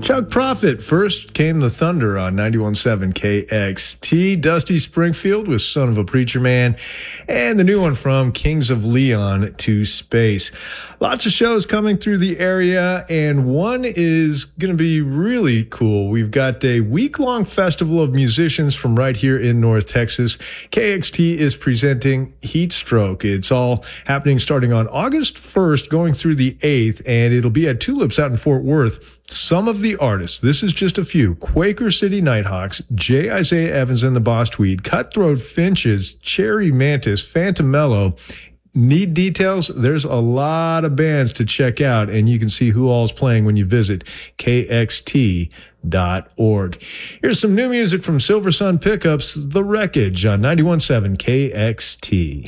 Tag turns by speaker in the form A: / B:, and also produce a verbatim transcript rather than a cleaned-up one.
A: Chuck Prophet. First came the Thunder on ninety-one point seven K X T. Dusty Springfield with Son of a Preacher Man. And the new one from Kings of Leon, To Space. Lots of shows coming through the area, and one is going to be really cool. We've got a week-long festival of musicians from right here in North Texas. K X T is presenting Heatstroke. It's all happening starting on August first, going through the eighth, and it'll be at Tulips out in Fort Worth. Some of the artists, this is just a few: Quaker City Nighthawks, J. Isaiah Evans and the Boss Tweed, Cutthroat Finches, Cherry Mantis, Phantom Mellow. Need details? There's a lot of bands to check out, and you can see who all's playing when you visit K X T dot org. Here's some new music from Silver Sun Pickups, The Wreckage on ninety-one point seven K X T.